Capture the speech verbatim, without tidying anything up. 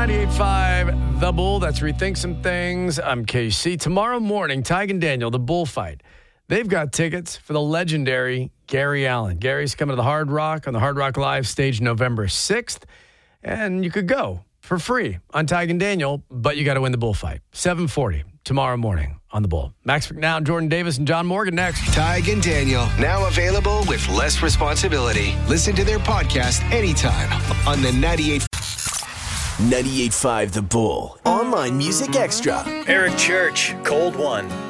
ninety-eight point five, The Bull. That's Rethink Some Things. I'm K C. Tomorrow morning, Tig and Daniel, the bullfight. They've got tickets for the legendary Gary Allan. Gary's coming to the Hard Rock on the Hard Rock Live stage November sixth. And you could go for free on Tig and Daniel, but you got to win the bullfight. seven forty tomorrow morning on The Bull. Max McNown, Jordan Davis, and John Morgan next. Tig and Daniel, now available with less responsibility. Listen to their podcast anytime on the ninety-eight ninety-eight point five The Bull. Online Music Extra. Eric Church, Cold One.